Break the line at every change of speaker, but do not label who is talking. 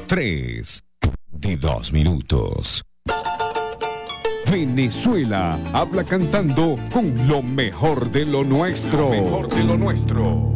3:22. Venezuela habla cantando con lo mejor de lo nuestro. Lo mejor de lo nuestro.